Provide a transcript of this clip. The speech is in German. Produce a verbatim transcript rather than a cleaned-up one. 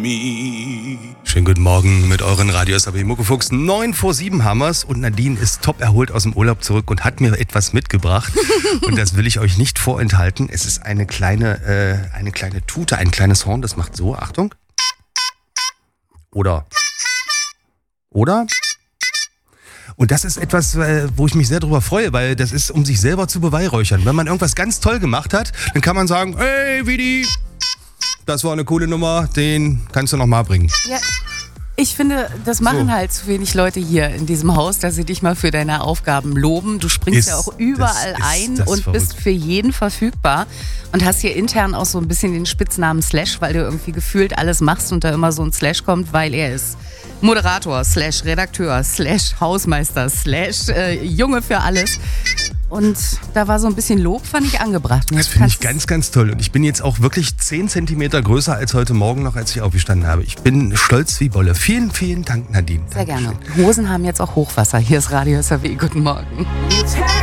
Schönen guten Morgen mit euren Radios A B Muckefuchs. neun vor sieben haben wir's und Nadine ist top erholt aus dem Urlaub zurück und hat mir etwas mitgebracht. Und das will ich euch nicht vorenthalten. Es ist eine kleine, äh, eine kleine Tute, ein kleines Horn, das macht so, Achtung. Oder, oder? Und das ist etwas, wo ich mich sehr drüber freue, weil das ist, um sich selber zu beweihräuchern. Wenn man irgendwas ganz toll gemacht hat, dann kann man sagen, hey, Vidi, das war eine coole Nummer, den kannst du noch mal bringen. Ja, ich finde, das machen so. halt zu wenig Leute hier in diesem Haus, dass sie dich mal für deine Aufgaben loben. Du springst ist, ja auch überall ein und verrückt. Bist für jeden verfügbar und hast hier intern auch so ein bisschen den Spitznamen Slash, weil du irgendwie gefühlt alles machst und da immer so ein Slash kommt, weil er ist Moderator, Slash Redakteur, Slash Hausmeister, Slash äh, Junge für alles. Und da war so ein bisschen Lob, fand ich angebracht. Das finde ich ganz, ganz toll. Und ich bin jetzt auch wirklich zehn Zentimeter größer als heute Morgen noch, als ich aufgestanden habe. Ich bin stolz wie Bolle. Vielen, vielen Dank, Nadine. Sehr Dankeschön. Gerne. Hosen haben jetzt auch Hochwasser. Hier ist Radio S R W. Guten Morgen.